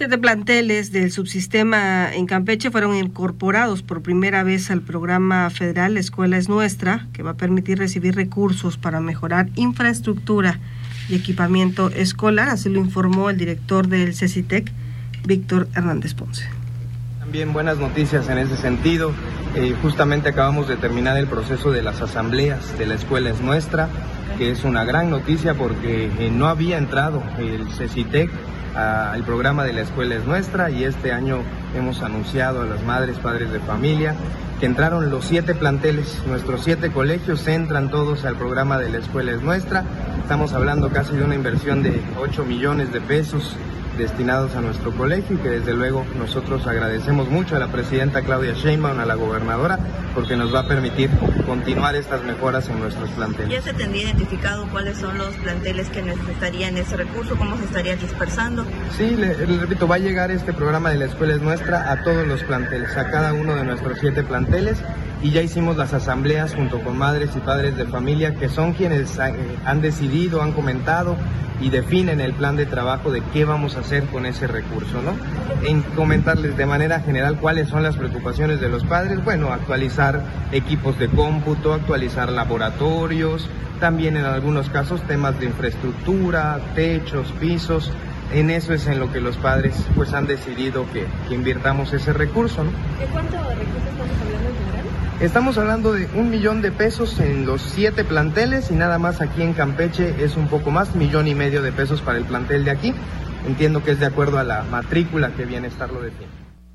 7 planteles del subsistema en Campeche fueron incorporados por primera vez al programa federal La Escuela es Nuestra, que va a permitir recibir recursos para mejorar infraestructura y equipamiento escolar. Así lo informó el director del CECITEC, Víctor Hernández Ponce. También buenas noticias en ese sentido. Justamente acabamos de terminar el proceso de las asambleas de La Escuela es Nuestra, que es una gran noticia porque no había entrado el CECITEC al programa de La Escuela es Nuestra, y este año hemos anunciado a las madres, padres de familia que entraron los 7 planteles, nuestros 7 colegios entran todos al programa de La Escuela es Nuestra. Estamos hablando casi de una inversión de 8 millones de pesos destinados a nuestro colegio, y que desde luego nosotros agradecemos mucho a la presidenta Claudia Sheinbaum, a la gobernadora, porque nos va a permitir continuar estas mejoras en nuestros planteles. ¿Ya se tendría identificado cuáles son los planteles que necesitarían ese recurso? ¿Cómo se estaría dispersando? Sí, le repito, va a llegar este programa de La Escuela es Nuestra a todos los planteles, a cada uno de nuestros 7 planteles, y ya hicimos las asambleas junto con madres y padres de familia, que son quienes han decidido, han comentado y definen el plan de trabajo de qué vamos a hacer con ese recurso, ¿no? En comentarles de manera general cuáles son las preocupaciones de los padres. Bueno, actualizar equipos de cómputo, actualizar laboratorios, también en algunos casos temas de infraestructura, techos, pisos. En eso es en lo que los padres pues han decidido que invirtamos ese recurso, ¿no? ¿De cuánto recurso estamos hablando en general? Estamos hablando de 1 millón de pesos en los 7 planteles, y nada más aquí en Campeche es un poco más, 1,5 millones de pesos para el plantel de aquí. Entiendo que es de acuerdo a la matrícula que Bienestar lo define.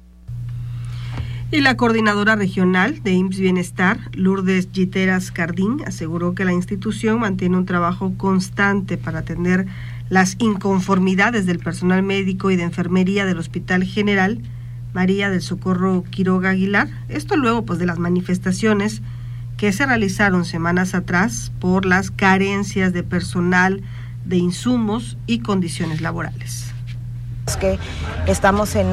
Y la coordinadora regional de IMSS Bienestar, Lourdes Giteras Cardín, aseguró que la institución mantiene un trabajo constante para atender las inconformidades del personal médico y de enfermería del Hospital General María del Socorro Quiroga Aguilar. Esto luego de las manifestaciones que se realizaron semanas atrás por las carencias de personal, de insumos y condiciones laborales. Es que estamos en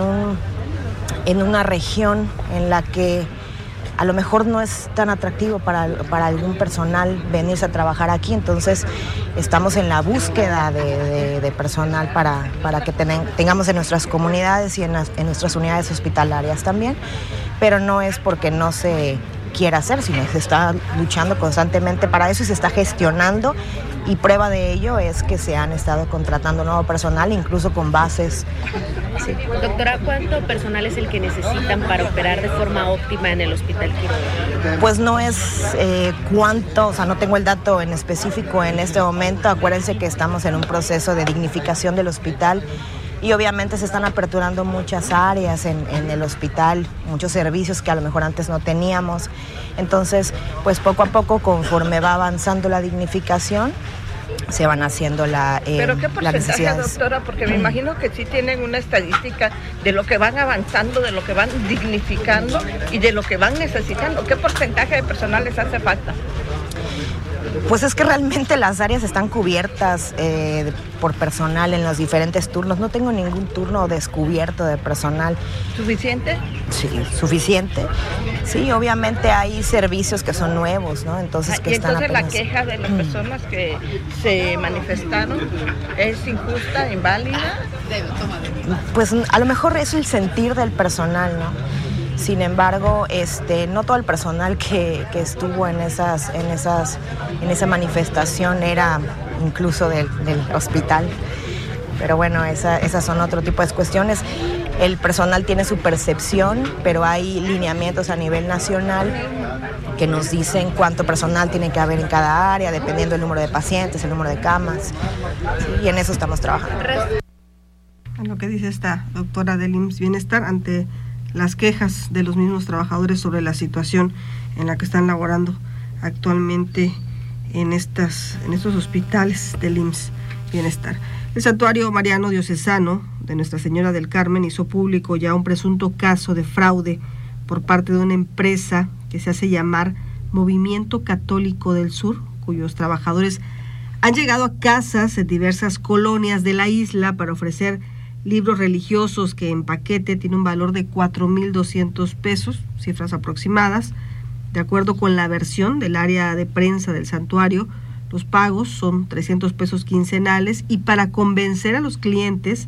una región en la que a lo mejor no es tan atractivo para algún personal venirse a trabajar aquí, entonces estamos en la búsqueda de personal para que tengamos en nuestras comunidades y en nuestras unidades hospitalarias también, pero no es porque no se quiera hacer, sino que se está luchando constantemente para eso y se está gestionando, y prueba de ello es que se han estado contratando nuevo personal, incluso con bases. Sí. Doctora, ¿cuánto personal es el que necesitan para operar de forma óptima en el Hospital Quiroga? Pues no es cuánto, o sea, no tengo el dato en específico en este momento. Acuérdense que estamos en un proceso de dignificación del hospital y obviamente se están aperturando muchas áreas en el hospital, muchos servicios que a lo mejor antes no teníamos. Entonces, pues poco a poco, conforme va avanzando la dignificación, se van haciendo ¿Pero qué porcentaje, doctora? Porque me imagino que sí tienen una estadística de lo que van avanzando, de lo que van dignificando y de lo que van necesitando. ¿Qué porcentaje de personal les hace falta? Pues es que realmente las áreas están cubiertas por personal en los diferentes turnos. No tengo ningún turno descubierto de personal. ¿Suficiente? Sí, suficiente. Sí, obviamente hay servicios que son nuevos, ¿no? Entonces, y entonces la queja de las personas que se manifestaron es injusta, inválida. Pues a lo mejor es el sentir del personal, ¿no? Sin embargo, no todo el personal que estuvo en esa manifestación era incluso del hospital. Pero bueno, esas son otro tipo de cuestiones. El personal tiene su percepción, pero hay lineamientos a nivel nacional que nos dicen cuánto personal tiene que haber en cada área, dependiendo del número de pacientes, el número de camas. Sí, y en eso estamos trabajando. Lo que dice esta doctora del IMSS Bienestar ante las quejas de los mismos trabajadores sobre la situación en la que están laborando actualmente en estos hospitales del IMSS Bienestar. El Santuario Mariano Diocesano de Nuestra Señora del Carmen hizo público ya un presunto caso de fraude por parte de una empresa que se hace llamar Movimiento Católico del Sur, cuyos trabajadores han llegado a casas en diversas colonias de la isla para ofrecer libros religiosos que en paquete tiene un valor de 4,200 pesos, cifras aproximadas. De acuerdo con la versión del área de prensa del santuario, los pagos son 300 pesos quincenales y para convencer a los clientes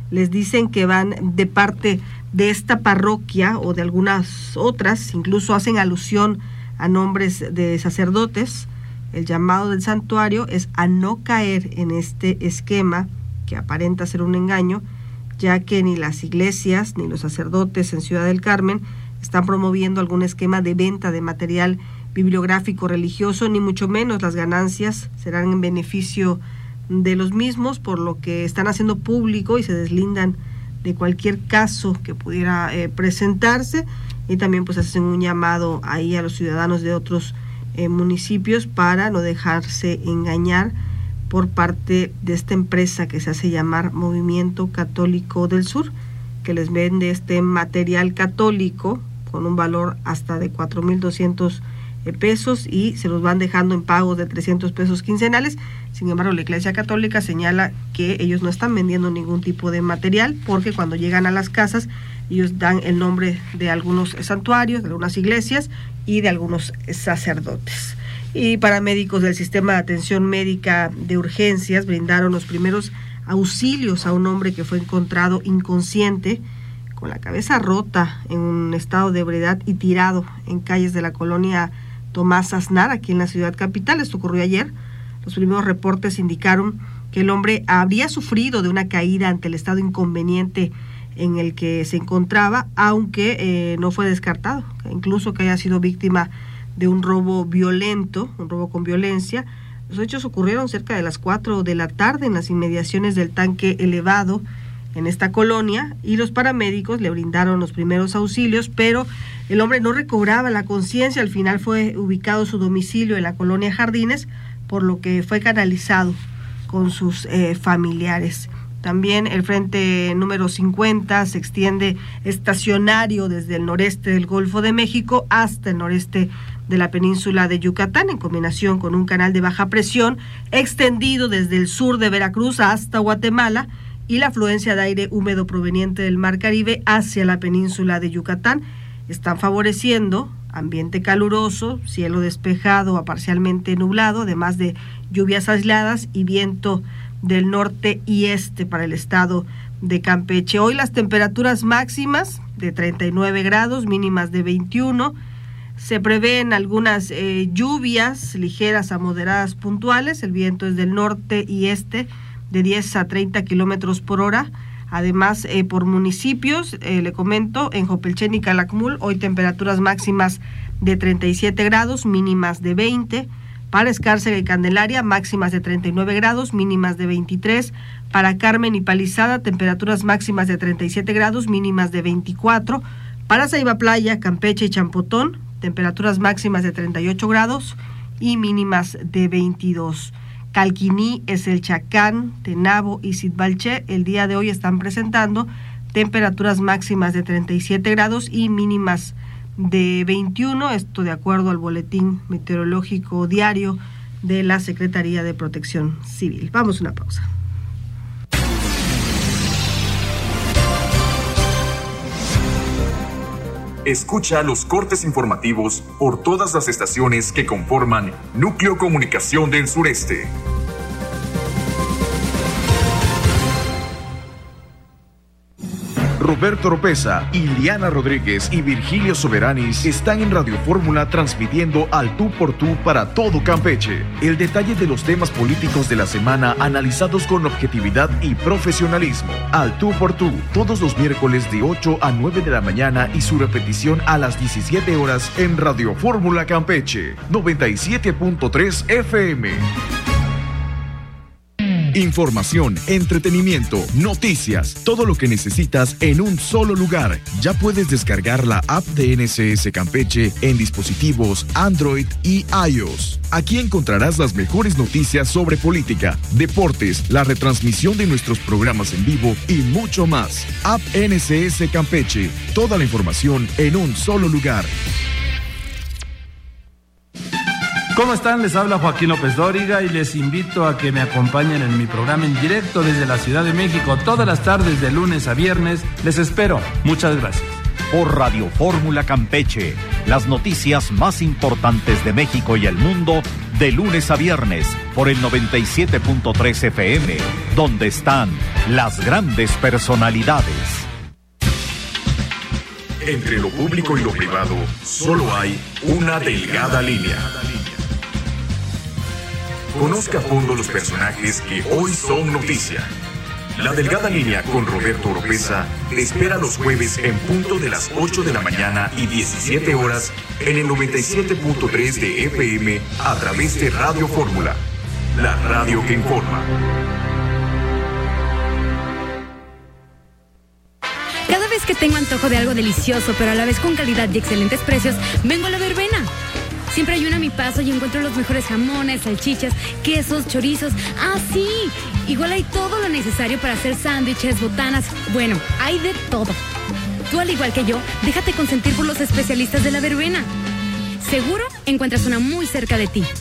les dicen que van de parte de esta parroquia o de algunas otras, incluso hacen alusión a nombres de sacerdotes. El llamado del santuario es a no caer en este esquema que aparenta ser un engaño, ya que ni las iglesias ni los sacerdotes en Ciudad del Carmen están promoviendo algún esquema de venta de material bibliográfico religioso, ni mucho menos las ganancias serán en beneficio de los mismos, por lo que están haciendo público y se deslindan de cualquier caso que pudiera presentarse, y también pues hacen un llamado ahí a los ciudadanos de otros municipios para no dejarse engañar por parte de esta empresa que se hace llamar Movimiento Católico del Sur, que les vende este material católico con un valor hasta de 4,200 pesos y se los van dejando en pagos de 300 pesos quincenales. Sin embargo, la Iglesia Católica señala que ellos no están vendiendo ningún tipo de material, porque cuando llegan a las casas ellos dan el nombre de algunos santuarios, de algunas iglesias y de algunos sacerdotes. Y paramédicos del Sistema de Atención Médica de Urgencias brindaron los primeros auxilios a un hombre que fue encontrado inconsciente, con la cabeza rota, en un estado de ebriedad y tirado en calles de la colonia Tomás Aznar, aquí en la ciudad capital. Esto ocurrió ayer. Los primeros reportes indicaron que el hombre habría sufrido de una caída ante el estado inconveniente en el que se encontraba, aunque no fue descartado, incluso que haya sido víctima de un robo violento, un robo con violencia. Los hechos ocurrieron cerca de las 4 de la tarde en las inmediaciones del tanque elevado en esta colonia, y los paramédicos le brindaron los primeros auxilios, pero el hombre no recobraba la conciencia. Al final fue ubicado su domicilio en la colonia Jardines, por lo que fue canalizado con sus familiares. También el frente número 50 se extiende estacionario desde el noreste del Golfo de México hasta el noreste de la península de Yucatán, en combinación con un canal de baja presión extendido desde el sur de Veracruz hasta Guatemala, y la afluencia de aire húmedo proveniente del Mar Caribe hacia la península de Yucatán están favoreciendo ambiente caluroso, cielo despejado a parcialmente nublado, además de lluvias aisladas y viento del norte y este para el estado de Campeche. Hoy las temperaturas máximas de 39 grados, mínimas de 21. Se prevén algunas lluvias ligeras a moderadas puntuales. El viento es del norte y este de 10 a 30 kilómetros por hora. Además, por municipios, le comento, en Jopelchen y Calakmul, hoy temperaturas máximas de 37 grados, mínimas de 20. Para Escárcega y Candelaria, máximas de 39 grados, mínimas de 23. Para Carmen y Palizada, temperaturas máximas de 37 grados, mínimas de 24. Para Ceiba Playa, Campeche y Champotón, temperaturas máximas de 38 grados y mínimas de 22. Calquiní, Eselchacán, Tenabo y Sitbalché el día de hoy están presentando temperaturas máximas de 37 grados y mínimas de 21, esto de acuerdo al boletín meteorológico diario de la Secretaría de Protección Civil. Vamos a una pausa. Escucha los cortes informativos por todas las estaciones que conforman Núcleo Comunicación del Sureste. Roberto Oropesa, Iliana Rodríguez y Virgilio Soberanis están en Radio Fórmula transmitiendo al tú por tú para todo Campeche. El detalle de los temas políticos de la semana analizados con objetividad y profesionalismo. Al tú por tú, todos los miércoles de 8 a 9 de la mañana y su repetición a las 17 horas en Radio Fórmula Campeche, 97.3 FM. Información, entretenimiento, noticias, todo lo que necesitas en un solo lugar. Ya puedes descargar la app de NSS Campeche en dispositivos Android y iOS. Aquí encontrarás las mejores noticias sobre política, deportes, la retransmisión de nuestros programas en vivo y mucho más. App NSS Campeche, toda la información en un solo lugar. ¿Cómo están? Les habla Joaquín López Dóriga y les invito a que me acompañen en mi programa en directo desde la Ciudad de México todas las tardes de lunes a viernes. Les espero. Muchas gracias. Por Radio Fórmula Campeche, las noticias más importantes de México y el mundo de lunes a viernes por el 97.3 FM, donde están las grandes personalidades. Entre lo público y lo privado, solo hay una delgada línea. Conozca a fondo los personajes que hoy son noticia. La delgada línea con Roberto Oropeza te espera los jueves en punto de las 8 de la mañana y 17 horas en el 97.3 de FM a través de Radio Fórmula, la radio que informa. Cada vez que tengo antojo de algo delicioso, pero a la vez con calidad y excelentes precios, vengo a La Verbena. Siempre hay una a mi paso y encuentro los mejores jamones, salchichas, quesos, chorizos. ¡Ah, sí! Igual hay todo lo necesario para hacer sándwiches, botanas. Bueno, hay de todo. Tú, al igual que yo, déjate consentir por los especialistas de La Verbena. Seguro encuentras una muy cerca de ti.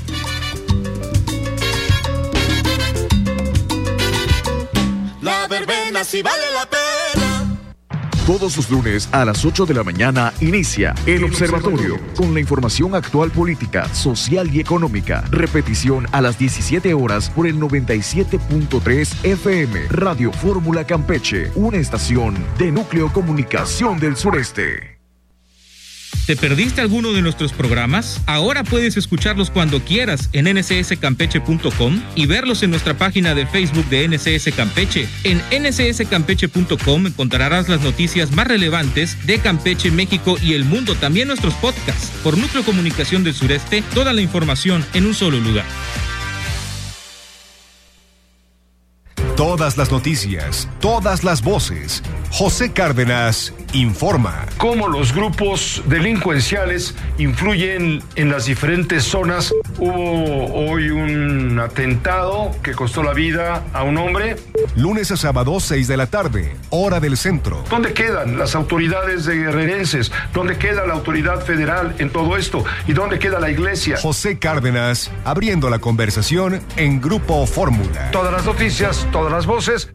La Verbena sí vale la pena. Todos los lunes a las 8 de la mañana inicia El Observatorio con la información actual política, social y económica. Repetición a las 17 horas por el 97.3 FM. Radio Fórmula Campeche, una estación de Núcleo Comunicación del Sureste. ¿Te perdiste alguno de nuestros programas? Ahora puedes escucharlos cuando quieras en ncscampeche.com y verlos en nuestra página de Facebook de NCS Campeche. En ncscampeche.com encontrarás las noticias más relevantes de Campeche, México y el mundo. También nuestros podcasts. Por Núcleo Comunicación del Sureste, toda la información en un solo lugar. Todas las noticias, todas las voces. José Cárdenas informa. Cómo los grupos delincuenciales influyen en las diferentes zonas. Hubo hoy un atentado que costó la vida a un hombre. Lunes a sábado, 6 de la tarde, hora del centro. ¿Dónde quedan las autoridades guerrerenses? ¿Dónde queda la autoridad federal en todo esto? ¿Y dónde queda la iglesia? José Cárdenas, abriendo la conversación en Grupo Fórmula. Todas las noticias, todas las voces.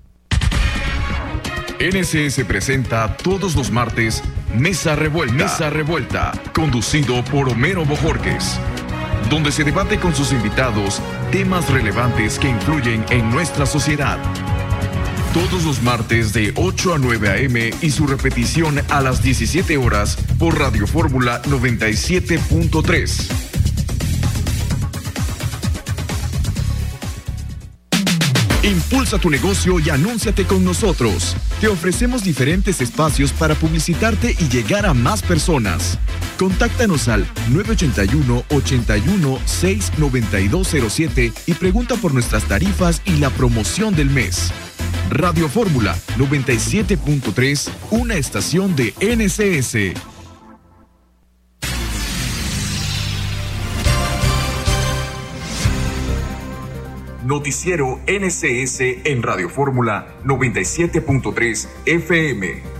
NCS presenta todos los martes Mesa Revuelta, conducido por Homero Bojorquez, donde se debate con sus invitados temas relevantes que influyen en nuestra sociedad. Todos los martes de 8 a 9 a.m. y su repetición a las 17 horas por Radio Fórmula 97.3. Impulsa tu negocio y anúnciate con nosotros. Te ofrecemos diferentes espacios para publicitarte y llegar a más personas. Contáctanos al 981-81-69207 y pregunta por nuestras tarifas y la promoción del mes. Radio Fórmula 97.3, una estación de NCS. Noticiero NCS en Radio Fórmula 97.3 FM.